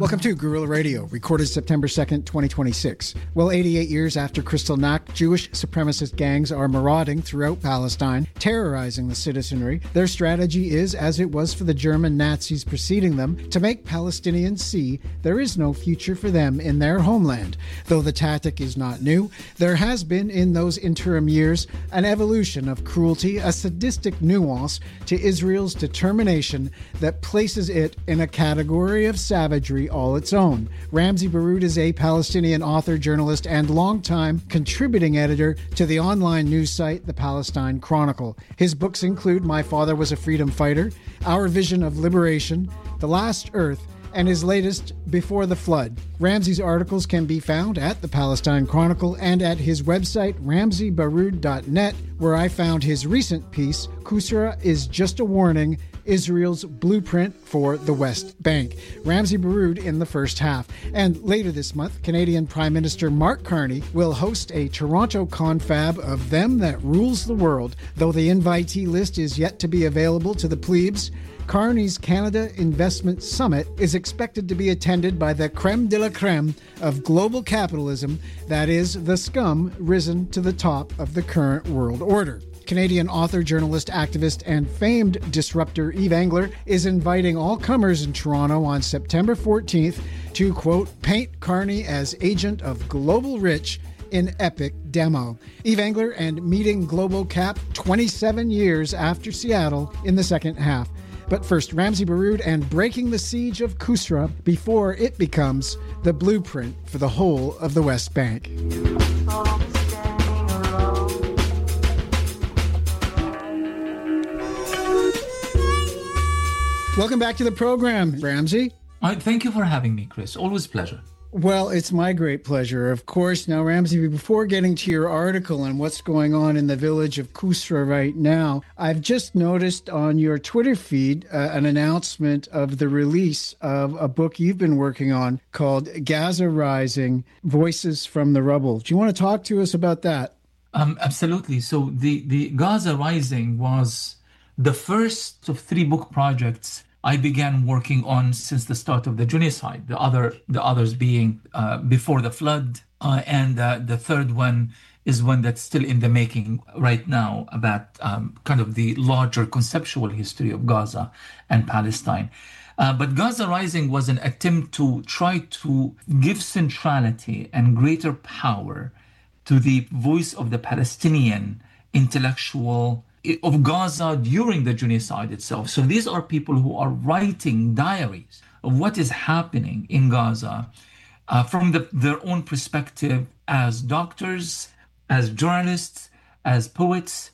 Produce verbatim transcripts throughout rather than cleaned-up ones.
Welcome to Guerrilla Radio, recorded September second, twenty twenty-six. Well, eighty-eight years after Kristallnacht, Jewish supremacist gangs are marauding throughout Palestine, terrorizing the citizenry. Their strategy is, as it was for the German Nazis preceding them, to make Palestinians see there is no future for them in their homeland. Though the tactic is not new, there has been in those interim years an evolution of cruelty, a sadistic nuance to Israel's determination that places it in a category of savagery all its own. Ramzy Baroud is a Palestinian author, journalist, and longtime contributing editor to the online news site The Palestine Chronicle. His books include My Father Was a Freedom Fighter, Our Vision of Liberation, The Last Earth, and his latest, Before the Flood. Ramzy's articles can be found at The Palestine Chronicle and at his website, ramzy baroud dot net, where I found his recent piece, Qusra is Just a Warning, Israel's Blueprint for the West Bank. Ramzy Baroud in the first half. And later this month, Canadian Prime Minister Mark Carney will host a Toronto confab of Them That Rules the World. Though the invitee list is yet to be available to the plebes, Carney's Canada Investment Summit is expected to be attended by the creme de la creme of global capitalism, that is, the scum risen to the top of the current world order. Canadian author, journalist, activist, and famed disruptor Eve Engler is inviting all comers in Toronto on September fourteenth to, quote, paint Carney as agent of global rich in epic demo. Eve Engler and Meeting Global Cap twenty-seven years after Seattle in the second half. But first, Ramzy Baroud and breaking the siege of Qusra before it becomes the blueprint for the whole of the West Bank. Welcome back to the program, Ramzy. Uh, thank you for having me, Chris. Always a pleasure. Well, it's my great pleasure, of course. Now, Ramzy, before getting to your article on what's going on in the village of Qusra right now, I've just noticed on your Twitter feed uh, an announcement of the release of a book you've been working on called Gaza Rising, Voices from the Rubble. Do you want to talk to us about that? Um, absolutely. So the, the Gaza Rising was the first of three book projects I began working on since the start of the genocide. The other, the others being uh, Before the Flood, uh, and uh, the third one is one that's still in the making right now about um, kind of the larger conceptual history of Gaza and Palestine. Uh, but Gaza Rising was an attempt to try to give centrality and greater power to the voice of the Palestinian intellectual of Gaza during the genocide itself. So these are people who are writing diaries of what is happening in Gaza uh, from the, their own perspective as doctors, as journalists, as poets,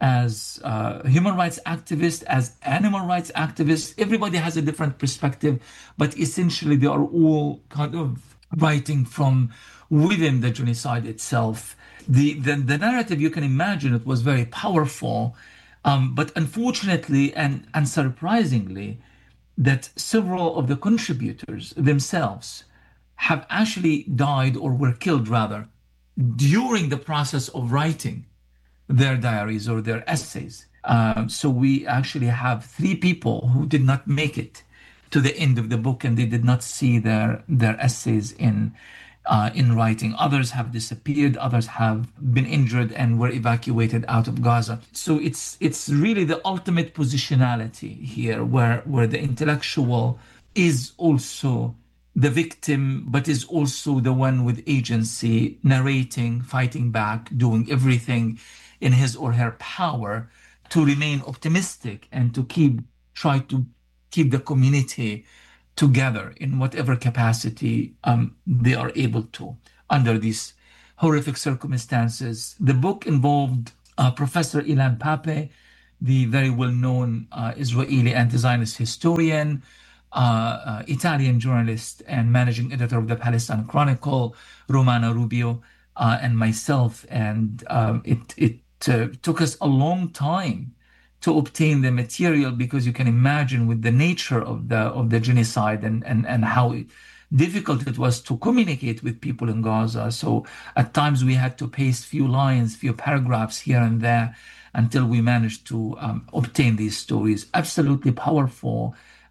as uh, human rights activists, as animal rights activists. Everybody has a different perspective, but essentially they are all kind of writing from within the genocide itself. The, the, the narrative, you can imagine, it was very powerful, um, but unfortunately and, and surprisingly, that several of the contributors themselves have actually died or were killed, rather, during the process of writing their diaries or their essays. Um, so we actually have three people who did not make it to the end of the book, and they did not see their, their essays in Uh, in writing. Others have disappeared, others have been injured and were evacuated out of Gaza. So it's it's really the ultimate positionality here, where, where the intellectual is also the victim, but is also the one with agency, narrating, fighting back, doing everything in his or her power to remain optimistic and to keep try to keep the community together in whatever capacity um, they are able to under these horrific circumstances. The book involved uh, Professor Ilan Pappé, the very well-known uh, Israeli anti-Zionist historian, uh, uh, Italian journalist and managing editor of the Palestine Chronicle, Romana Rubio, uh, and myself. And um, it, it uh, took us a long time to obtain the material, because you can imagine with the nature of the of the genocide and, and, and how difficult it was to communicate with people in Gaza. So at times we had to paste few lines, few paragraphs here and there until we managed to um, obtain these stories. Absolutely powerful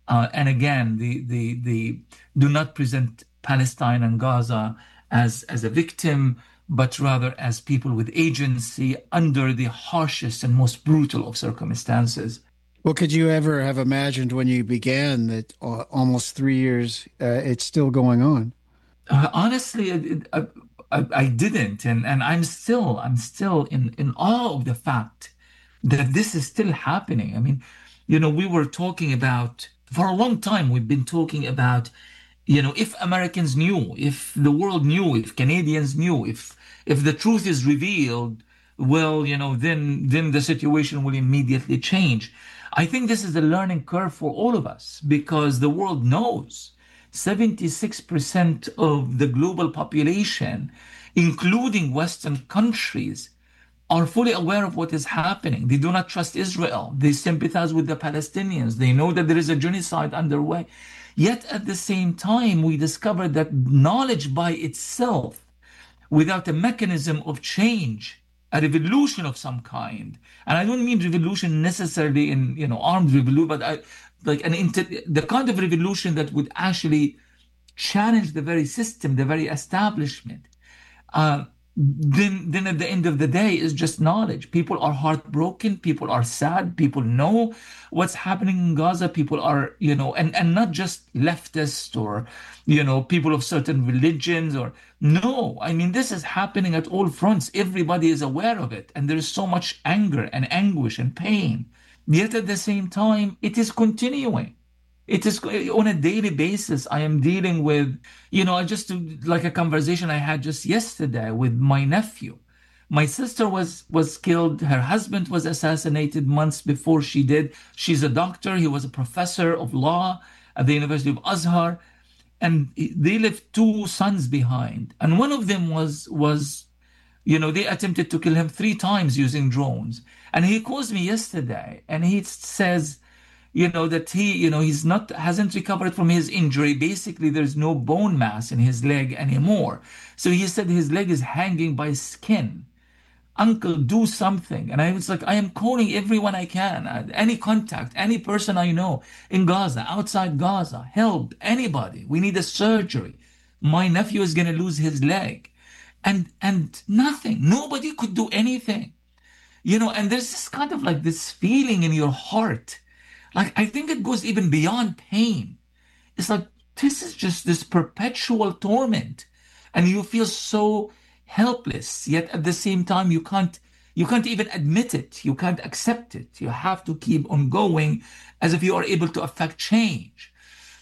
Uh, and again, the, the, the do not present Palestine and Gaza as, as a victim, but rather as people with agency under the harshest and most brutal of circumstances. Well, could you ever have imagined when you began that uh, almost three years uh, it's still going on? Uh, honestly, it, I, I, I didn't, and and I'm still I'm still in in awe of the fact that this is still happening. I mean, you know, we were talking about for a long time. We've been talking about, you know, if Americans knew, if the world knew, if Canadians knew, if if the truth is revealed, well, you know, then then the situation will immediately change. I think this is a learning curve for all of us because the world knows seventy-six percent of the global population, including Western countries, are fully aware of what is happening. They do not trust Israel. They sympathize with the Palestinians. They know that there is a genocide underway. Yet at the same time, we discovered that knowledge by itself, without a mechanism of change, a revolution of some kind, and I don't mean revolution necessarily in, you know, armed revolution, but I, like an inter the kind of revolution that would actually challenge the very system, the very establishment. Uh, then, then at the end of the day, is just knowledge. People are heartbroken. People are sad. People know what's happening in Gaza. People are, you know, and, and not just leftists or, you know, people of certain religions or no. I mean, this is happening at all fronts. Everybody is aware of it. And there is so much anger and anguish and pain. Yet at the same time, it is continuing. It is on a daily basis. I am dealing with, you know, I just like a conversation I had just yesterday with my nephew. My sister was was killed. Her husband was assassinated months before she did. She's a doctor. He was a professor of law at the University of Azhar, and they left two sons behind. And one of them was was, you know, they attempted to kill him three times using drones. And he calls me yesterday, and he says, you know, that he, you know, he's not, hasn't recovered from his injury. Basically, there's no bone mass in his leg anymore. So he said his leg is hanging by skin. Uncle, do something. And I was like, I am calling everyone I can, any contact, any person I know in Gaza, outside Gaza, help, anybody. We need a surgery. My nephew is going to lose his leg. And, and nothing, nobody could do anything. You know, and there's this kind of like this feeling in your heart. Like, I think it goes even beyond pain. It's like, this is just this perpetual torment. And you feel so helpless, yet at the same time, you can't, you can't even admit it. You can't accept it. You have to keep on going as if you are able to affect change.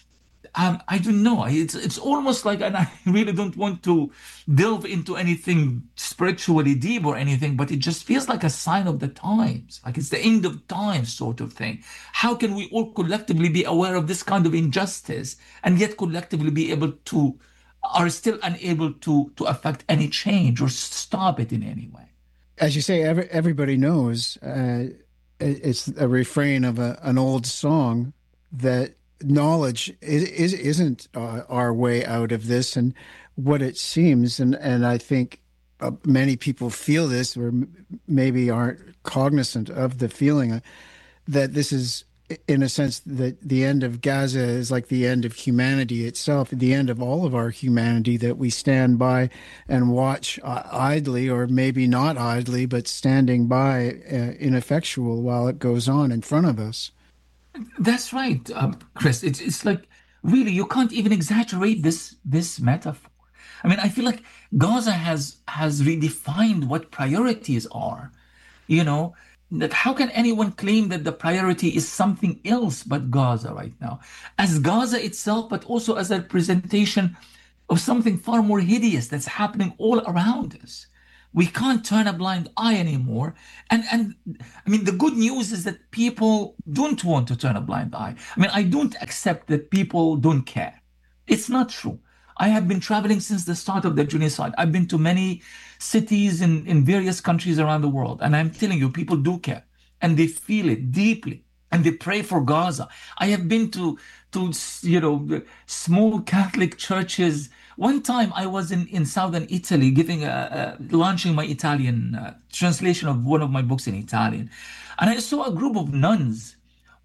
Um, I don't know. It's it's almost like, and I really don't want to delve into anything spiritually deep or anything, but it just feels like a sign of the times, like it's the end of times sort of thing. How can we all collectively be aware of this kind of injustice and yet collectively be able to, are still unable to, to affect any change or stop it in any way? As you say, every, everybody knows, uh, it's a refrain of a, an old song that knowledge is, is isn't uh, our way out of this, and what it seems, and and I think uh, many people feel this, or m- maybe aren't cognizant of the feeling uh, that this is, in a sense, that the end of Gaza is like the end of humanity itself, the end of all of our humanity, that we stand by and watch uh, idly, or maybe not idly, but standing by, uh, ineffectual, while it goes on in front of us. That's right, um, Chris. It's it's like really you can't even exaggerate this this metaphor. I mean, I feel like Gaza has has redefined what priorities are. You know, that how can anyone claim that the priority is something else but Gaza right now, as Gaza itself, but also as a representation of something far more hideous that's happening all around us. We can't turn a blind eye anymore. And, and I mean, the good news is that people don't want to turn a blind eye. I mean, I don't accept that people don't care. It's not true. I have been traveling since the start of the genocide. I've been to many cities in, in various countries around the world. And I'm telling you, people do care. And they feel it deeply. And they pray for Gaza. I have been to, to you know, small Catholic churches. One time I was in, in southern Italy giving a, a launching my Italian uh, translation of one of my books in Italian. And I saw a group of nuns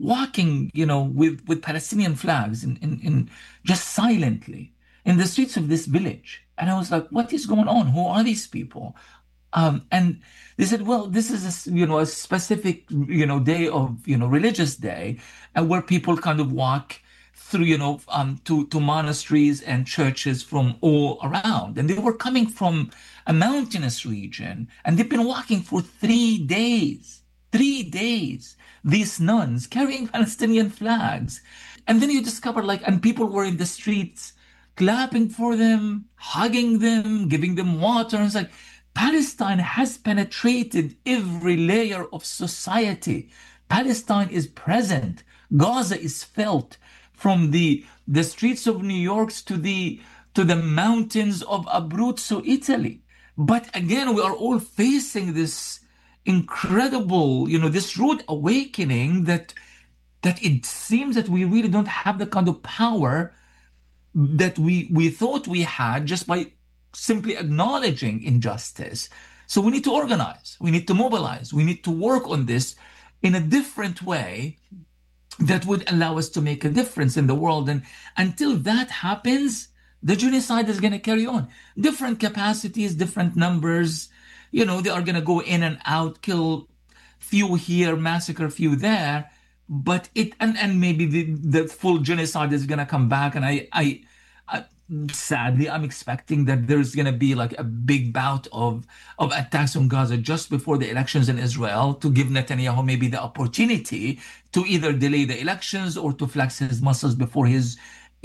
walking, you know, with, with Palestinian flags in, in, in just silently in the streets of this village. And I was like, what is going on? Who are these people? Um, and they said, well, this is a, you know, a specific, you know, day of, you know, religious day, and where people kind of walk through, you know, um, to, to monasteries and churches from all around. And they were coming from a mountainous region, and they've been walking for three days, three days, these nuns carrying Palestinian flags. And then you discover, like, and people were in the streets clapping for them, hugging them, giving them water. And it's like, Palestine has penetrated every layer of society. Palestine is present. Gaza is felt from the, the streets of New York to the, to the mountains of Abruzzo, Italy. But again, we are all facing this incredible, you know, this rude awakening that, that it seems that we really don't have the kind of power that we, we thought we had just by simply acknowledging injustice. So we need to organize, we need to mobilize, we need to work on this in a different way that would allow us to make a difference in the world. And until that happens, the genocide is going to carry on. Different capacities, different numbers, you know, they are going to go in and out, kill few here, massacre few there. But it, and, and maybe the, the full genocide is going to come back. And I, I, I sadly, I'm expecting that there's going to be like a big bout of, of attacks on Gaza just before the elections in Israel to give Netanyahu maybe the opportunity to either delay the elections or to flex his muscles before his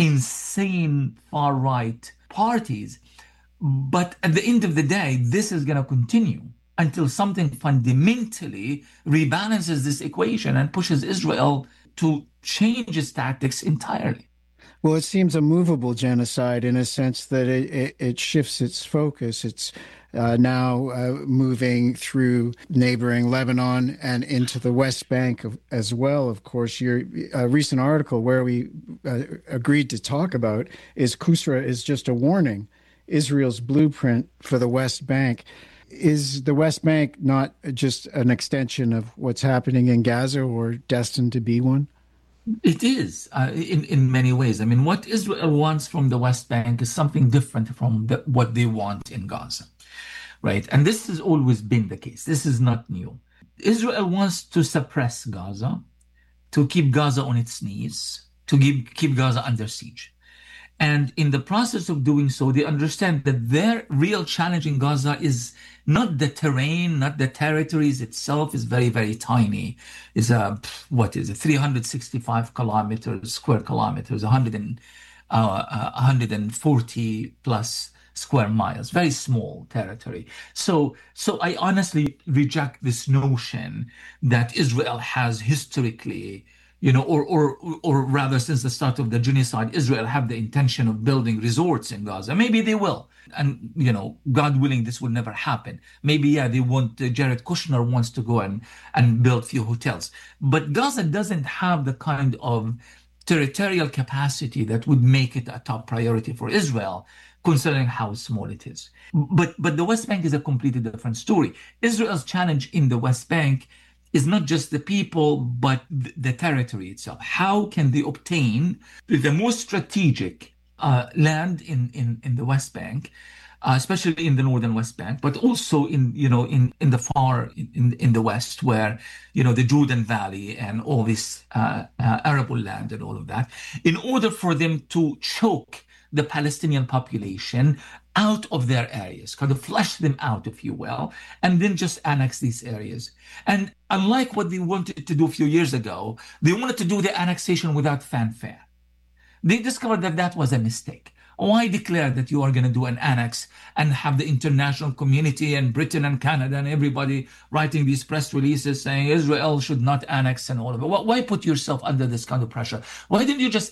insane far-right parties. But at the end of the day, this is going to continue until something fundamentally rebalances this equation and pushes Israel to change its tactics entirely. Well, it seems a movable genocide in a sense that it, it, it shifts its focus. It's uh, now uh, moving through neighboring Lebanon and into the West Bank of, as well. Of course, your uh, recent article where we uh, agreed to talk about is Kusra is just a warning, Israel's blueprint for the West Bank. Is the West Bank not just an extension of what's happening in Gaza or destined to be one? It is, uh, in, in many ways. I mean, what Israel wants from the West Bank is something different from the, what they want in Gaza, right? And this has always been the case. This is not new. Israel wants to suppress Gaza, to keep Gaza on its knees, to keep, keep Gaza under siege. And in the process of doing so, they understand that their real challenge in Gaza is not the terrain, not the territories itself is very, very tiny. It's a, what is it, three hundred sixty-five kilometers, square kilometers, one hundred, uh, uh, one hundred forty plus square miles, very small territory. So, so I honestly reject this notion that Israel has historically, you know, or, or, or rather since the start of the genocide, Israel have the intention of building resorts in Gaza. Maybe they will. And, you know, God willing, this will never happen. Maybe, yeah, they want, uh, Jared Kushner wants to go and, and build few hotels. But Gaza doesn't have the kind of territorial capacity that would make it a top priority for Israel, considering how small it is. But, but the West Bank is a completely different story. Israel's challenge in the West Bank is not just the people, but the territory itself. How can they obtain the most strategic uh, land in, in, in the West Bank, uh, especially in the northern West Bank, but also in, you know, in, in the far, in, in the West, where, you know, the Jordan Valley and all this uh, uh, arable land and all of that, in order for them to choke the Palestinian population out of their areas, kind of flush them out, if you will, and then just annex these areas. And unlike what they wanted to do a few years ago, they wanted to do the annexation without fanfare. They discovered that that was a mistake. Why declare that you are going to do an annex and have the international community and Britain and Canada and everybody writing these press releases saying Israel should not annex and all of it? Why put yourself under this kind of pressure? Why didn't you just